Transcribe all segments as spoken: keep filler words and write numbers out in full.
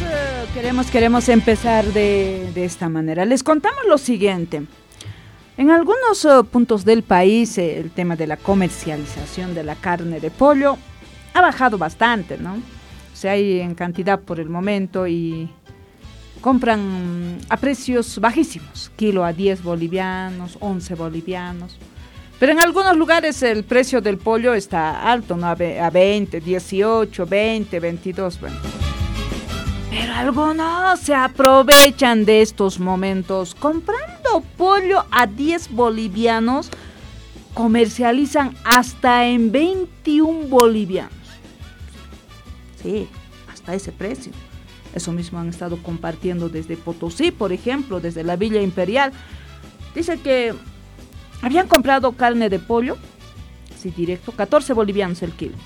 eh, queremos, queremos empezar de, de esta manera. Les contamos lo siguiente. En algunos uh, puntos del país eh, el tema de la comercialización de la carne de pollo ha bajado bastante, ¿no? O sea, hay en cantidad por el momento y compran a precios bajísimos, kilo a diez bolivianos, once bolivianos. Pero en algunos lugares el precio del pollo está alto, ¿no? A veinte, dieciocho, veinte, veintidós, bueno. Pero algunos se aprovechan de estos momentos. Comprando pollo a diez bolivianos, comercializan hasta en veintiún bolivianos. Sí, hasta ese precio. Eso mismo han estado compartiendo desde Potosí, por ejemplo, desde la Villa Imperial. Dice que habían comprado carne de pollo, sí, directo, catorce bolivianos el kilo.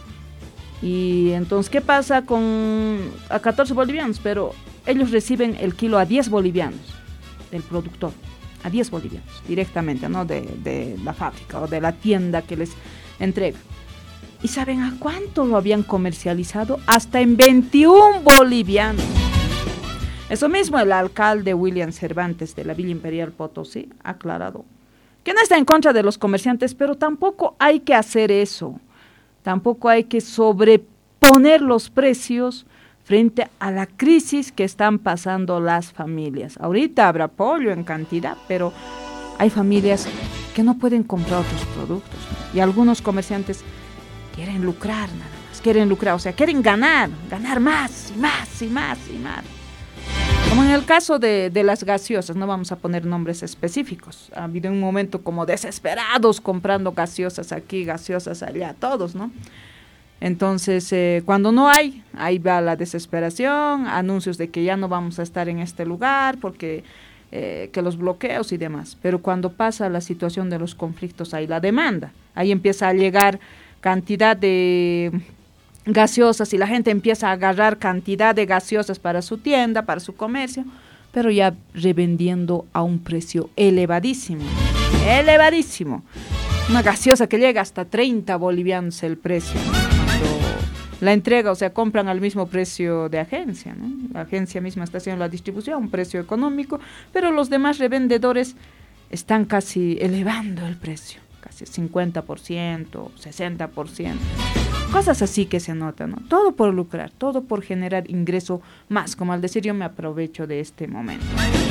Y entonces, ¿qué pasa con a catorce bolivianos? Pero ellos reciben el kilo a diez bolivianos del productor, a diez bolivianos, directamente, ¿no? De, de la fábrica o de la tienda que les entrega. ¿Y saben a cuánto lo habían comercializado? Hasta en veintiún bolivianos. Eso mismo el alcalde William Cervantes de la Villa Imperial Potosí ha aclarado que no está en contra de los comerciantes, pero tampoco hay que hacer eso. Tampoco hay que sobreponer los precios frente a la crisis que están pasando las familias. Ahorita habrá pollo en cantidad, pero hay familias que no pueden comprar otros productos. Y algunos comerciantes quieren lucrar nada más, quieren lucrar, o sea, quieren ganar, ganar más y más y más y más. Como en el caso de, de las gaseosas, no vamos a poner nombres específicos. Ha habido un momento como desesperados comprando gaseosas aquí, gaseosas allá, todos, ¿no? Entonces, eh, cuando no hay, ahí va la desesperación, anuncios de que ya no vamos a estar en este lugar porque eh, que los bloqueos y demás. Pero cuando pasa la situación de los conflictos, hay la demanda. Ahí empieza a llegar cantidad de gaseosas y la gente empieza a agarrar cantidad de gaseosas para su tienda, para su comercio, pero ya revendiendo a un precio elevadísimo, elevadísimo. Una gaseosa que llega hasta treinta bolivianos el precio, ¿no? Cuando la entrega, o sea, compran al mismo precio de agencia, ¿no? La agencia misma está haciendo la distribución, un precio económico, pero los demás revendedores están casi elevando el precio, casi cincuenta por ciento, sesenta por ciento. Cosas así que se notan, ¿no? Todo por lucrar, todo por generar ingreso más, como al decir yo me aprovecho de este momento.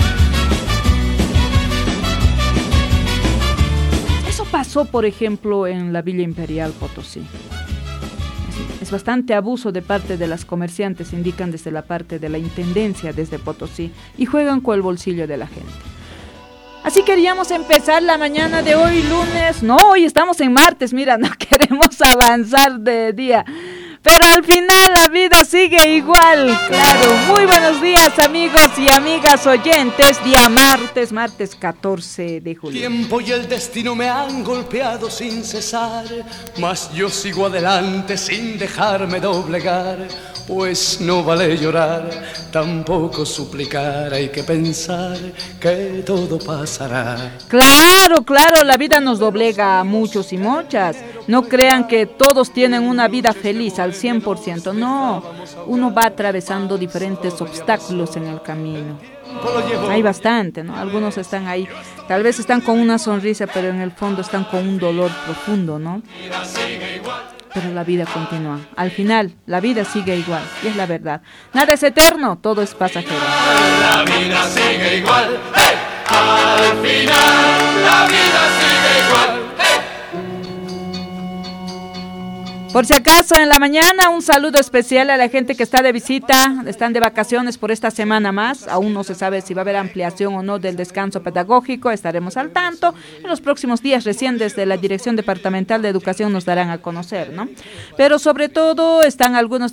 Eso pasó, por ejemplo, en la Villa Imperial Potosí. Es, es bastante abuso de parte de las comerciantes, indican desde la parte de la intendencia, desde Potosí, y juegan con el bolsillo de la gente. Así queríamos empezar la mañana de hoy, lunes. No, hoy estamos en martes, mira, no queremos avanzar de día. Pero al final la vida sigue igual, claro. Muy buenos días, amigos y amigas oyentes. Día martes, martes catorce de julio. El tiempo y el destino me han golpeado sin cesar, mas yo sigo adelante sin dejarme doblegar. Pues no vale llorar, tampoco suplicar, hay que pensar que todo pasará. Claro, claro, la vida nos doblega a muchos y muchas. No crean que todos tienen una vida feliz al cien por ciento, no. Uno va atravesando diferentes obstáculos en el camino. Hay bastante, ¿no? Algunos están ahí, tal vez están con una sonrisa, pero en el fondo están con un dolor profundo, ¿no? Pero la vida continúa. Al final, la vida sigue igual, y es la verdad. Nada es eterno, todo es pasajero. La vida sigue igual, hey. Al final, la vida sigue igual, hey. Por si acaso, en la mañana, un saludo especial a la gente que está de visita, están de vacaciones por esta semana más. Aún no se sabe si va a haber ampliación o no del descanso pedagógico, estaremos al tanto. En los próximos días, recién desde la Dirección Departamental de Educación nos darán a conocer, ¿no? Pero sobre todo, están algunos